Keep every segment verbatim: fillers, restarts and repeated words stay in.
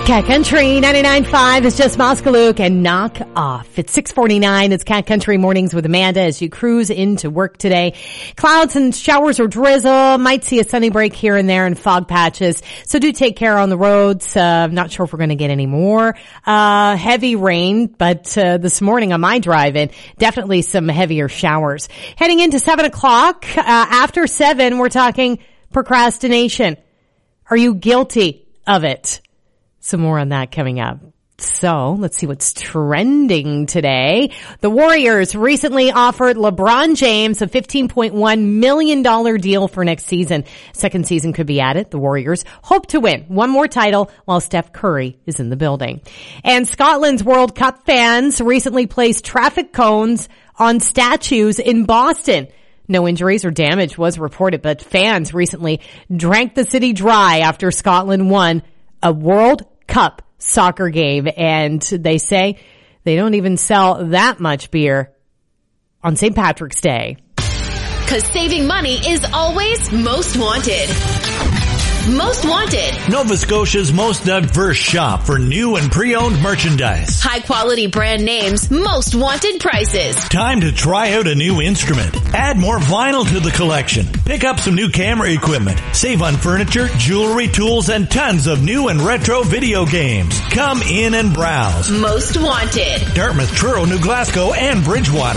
Cat Country ninety-nine point five is just Moskaluk and Knock Off. It's six forty-nine. It's Cat Country Mornings with Amanda as you cruise into work today. Clouds and showers or drizzle. Might see a sunny break here and there and fog patches. So do take care on the roads. Uh, I'm not sure if we're going to get any more uh heavy rain, but uh, this morning on my drive-in, definitely some heavier showers. Heading into seven o'clock. Uh, after seven, we're talking procrastination. Are you guilty of it? Some more on that coming up. So let's see what's trending today. The Warriors recently offered LeBron James a fifteen point one million dollars deal for next season. Second season could be added. The Warriors hope to win one more title while Steph Curry is in the building. And Scotland's World Cup fans recently placed traffic cones on statues in Boston. No injuries or damage was reported, but fans recently drank the city dry after Scotland won a World Cup soccer game, and they say they don't even sell that much beer on Saint Patrick's Day. Because saving money is always most wanted. Most Wanted. Nova Scotia's most diverse shop for new and pre-owned merchandise. High quality brand names, most wanted prices. Time to try out a new instrument. Add more vinyl to the collection. Pick up some new camera equipment. Save on furniture, jewelry, tools, and tons of new and retro video games. Come in and browse. Most Wanted. Dartmouth, Truro, New Glasgow, and Bridgewater.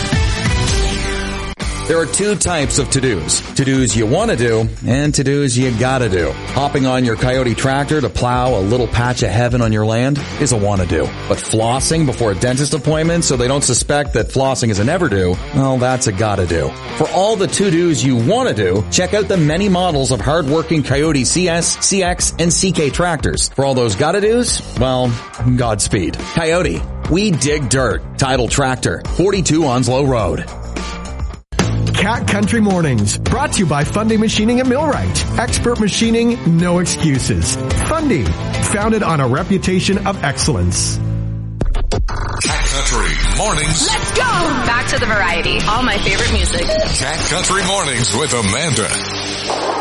There are two types of to-dos. To-dos you want to do and to-dos you gotta do. Hopping on your Coyote tractor to plow a little patch of heaven on your land is a want-to-do. But flossing before a dentist appointment so they don't suspect that flossing is a never-do, well, that's a gotta-do. For all the to-dos you want to do, check out the many models of hard-working Coyote C S, C X, and C K tractors. For all those gotta-dos, well, Godspeed. Coyote, we dig dirt. Tidal Tractor, forty-two Onslow Road. Cat Country Mornings, brought to you by Fundy Machining at Millwright. Expert machining, no excuses. Fundy, founded on a reputation of excellence. Cat Country Mornings. Let's go! Back to the variety. All my favorite music. Cat Country Mornings with Amanda.